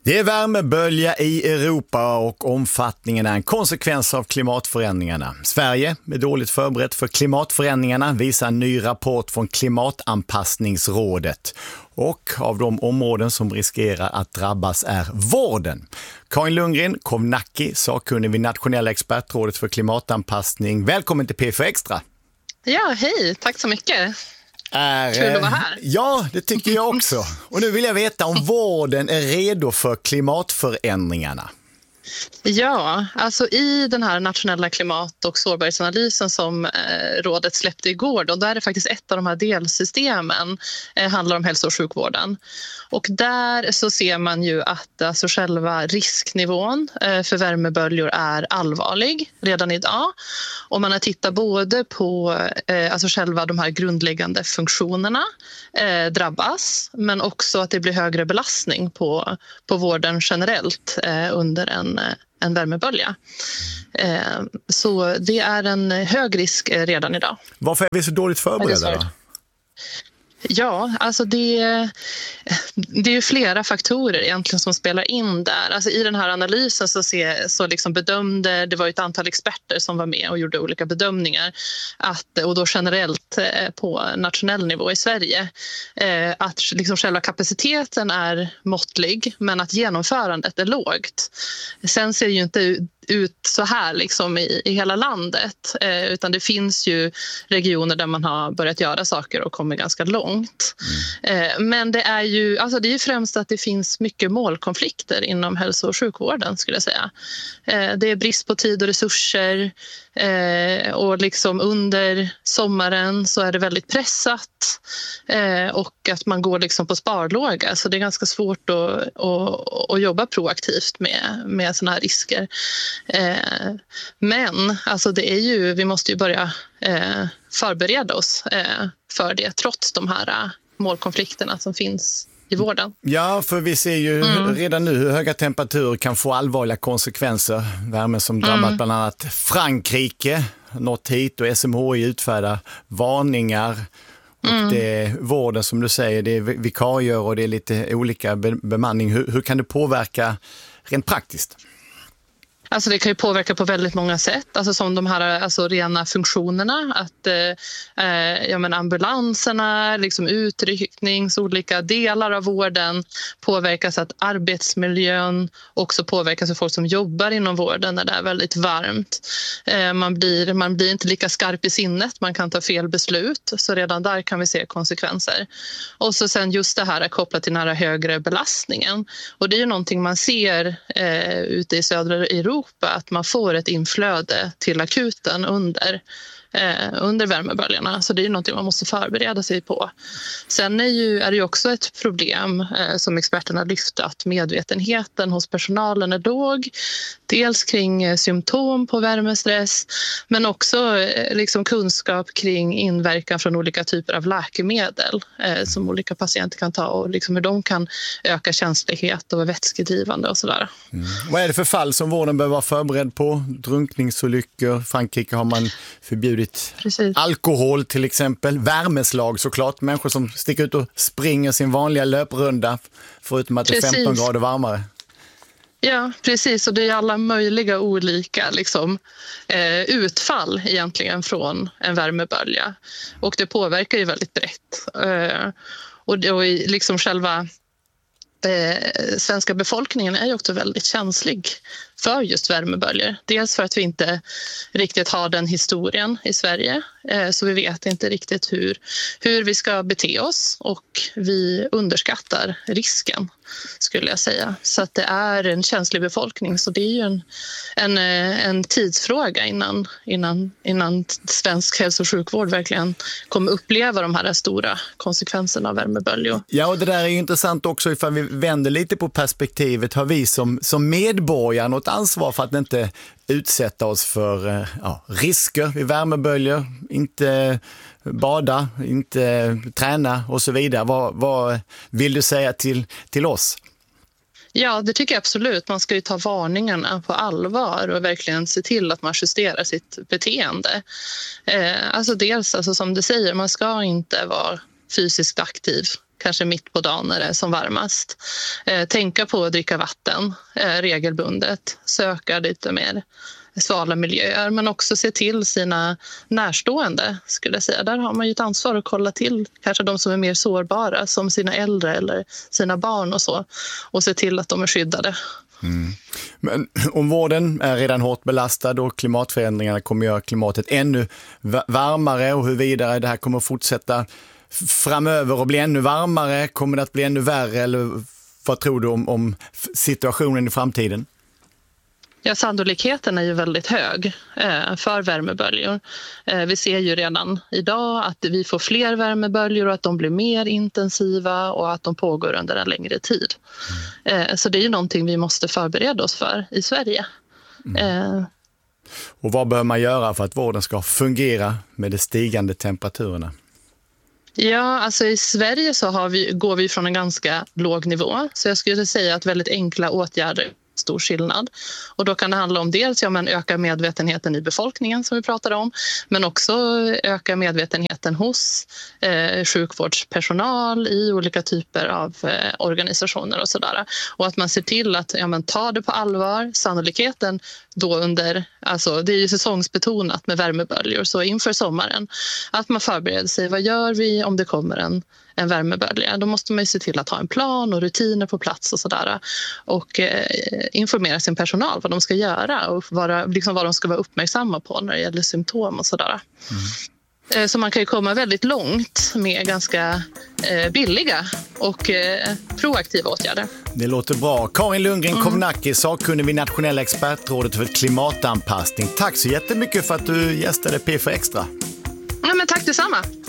Det är värmebölja i Europa och omfattningen är en konsekvens av klimatförändringarna. Sverige är dåligt förberett för klimatförändringarna, visar en ny rapport från Klimatanpassningsrådet. Och av de områden som riskerar att drabbas är vården. Karin Lundgren, Kovnacki, sakkunnig vid Nationella expertrådet för klimatanpassning. Välkommen till P4 Extra. Ja, hej. Tack så mycket. Kul att vara här. Ja, det tycker jag också. Och nu vill jag veta om vården är redo för klimatförändringarna. Ja, alltså i den här nationella klimat- och sårbarhetsanalysen som rådet släppte igår, då är det faktiskt ett av de här delsystemen handlar om hälso- och sjukvården. Och där så ser man ju att alltså själva risknivån för värmeböljor är allvarlig redan idag. Och man har tittat både på alltså själva de här grundläggande funktionerna drabbas, men också att det blir högre belastning på vården generellt under en värmebölja. Så det är en hög risk redan idag. Varför är vi så dåligt förberedda då? Ja, alltså det är ju flera faktorer egentligen som spelar in där. Alltså i den här analysen så liksom bedömde, det var ett antal experter som var med och gjorde olika bedömningar, och då generellt på nationell nivå i Sverige, att liksom själva kapaciteten är måttlig men att genomförandet är lågt. Sen ser det ju inte ut så här liksom i hela landet, utan det finns ju regioner där man har börjat göra saker och kommer ganska långt. Men det är ju främst att det finns mycket målkonflikter inom hälso- och sjukvården, skulle jag säga. Det är brist på tid och resurser, och liksom under sommaren så är det väldigt pressat, och att man går liksom på sparlåga, så det är ganska svårt att jobba proaktivt med såna här risker. Men alltså det är ju, vi måste ju börja förbereda oss för det, trots de här målkonflikterna som finns i vården. Ja, för vi ser ju redan nu hur höga temperaturer kan få allvarliga konsekvenser. Värme som drabbat bland annat Frankrike, nått hit, och SMHI utfärdar varningar. Och det är vården, som du säger, det är vikarier och det är lite olika bemanning. Hur kan det påverka rent praktiskt? Alltså det kan ju påverka på väldigt många sätt, alltså som de här rena funktionerna, att ambulanserna, liksom utrycknings, olika delar av vården påverkas, att arbetsmiljön också påverkas för folk som jobbar inom vården när det är väldigt varmt. Man blir inte lika skarp i sinnet, man kan ta fel beslut, så redan där kan vi se konsekvenser. Och så sen just det här är kopplat till den här högre belastningen, och det är ju någonting man ser ute i södra Europa, att man får ett inflöde till akuten under värmeböljarna. Så det är ju något man måste förbereda sig på. Sen är det ju också ett problem som experterna lyfter, att medvetenheten hos personalen är låg. Dels kring symptom på värmestress, men också liksom kunskap kring inverkan från olika typer av läkemedel som olika patienter kan ta, och liksom hur de kan öka känslighet och vara vätskedrivande och sådär. Vad är det för fall som vården behöver vara förberedd på? Drunkningsolyckor, Frankrike har man förbjudit alkohol till exempel, värmeslag såklart, människor som sticker ut och springer sin vanliga löprunda förutom att det är 15 grader varmare. Ja, precis, och det är alla möjliga olika utfall egentligen från en värmebölja, och det påverkar ju väldigt brett. Och liksom själva svenska befolkningen är ju också väldigt känslig för just värmeböljor. Dels för att vi inte riktigt har den historien i Sverige, så vi vet inte riktigt hur vi ska bete oss, och vi underskattar risken, skulle jag säga. Så att det är en känslig befolkning, så det är ju en tidsfråga innan svensk hälso- och sjukvård verkligen kommer uppleva de här stora konsekvenserna av värmeböljor. Ja, och det där är ju intressant också, ifall vi vänder lite på perspektivet. Har vi som medborgare något ansvar för att inte utsätta oss för risker vid värmeböljor, inte bada, inte träna och så vidare? Vad vill du säga till oss? Ja, det tycker jag absolut. Man ska ju ta varningarna på allvar och verkligen se till att man justerar sitt beteende. Dels som du säger, man ska inte vara fysiskt aktiv kanske mitt på dagen när det är som varmast. Tänka på att dricka vatten regelbundet, söka lite mer svala miljöer, men också se till sina närstående, skulle jag säga. Där har man ju ett ansvar att kolla till kanske de som är mer sårbara, som sina äldre eller sina barn och så, och se till att de är skyddade. Men om vården är redan hårt belastad och klimatförändringarna kommer göra klimatet ännu varmare, och hur vidare det här kommer att fortsätta framöver och bli ännu varmare, kommer det att bli ännu värre, eller vad tror du om situationen i framtiden? Ja, sannolikheten är ju väldigt hög för värmeböljor. Vi ser ju redan idag att vi får fler värmeböljor och att de blir mer intensiva och att de pågår under en längre tid. Så det är ju någonting vi måste förbereda oss för i Sverige. Och vad bör man göra för att vården ska fungera med de stigande temperaturerna? Ja, alltså i Sverige så går vi från en ganska låg nivå. Så jag skulle säga att väldigt enkla åtgärder stor skillnad. Och då kan det handla om dels öka medvetenheten i befolkningen som vi pratade om, men också öka medvetenheten hos sjukvårdspersonal i olika typer av organisationer och sådär. Och att man ser till att ta det på allvar. Sannolikheten då alltså det är ju säsongsbetonat med värmeböljor, så inför sommaren att man förbereder sig. Vad gör vi om det kommer en värmebölja? Då måste man ju se till att ha en plan och rutiner på plats och sådär. Och informera sin personal vad de ska göra och vad de ska vara uppmärksamma på när det gäller symptom och sådär. Så man kan ju komma väldigt långt med ganska billiga och proaktiva åtgärder. Det låter bra. Karin Lundgren Kovnacki, sakkunnig vid Nationella expertrådet för klimatanpassning. Tack så jättemycket för att du gästade P4 Extra. Ja, men tack detsamma.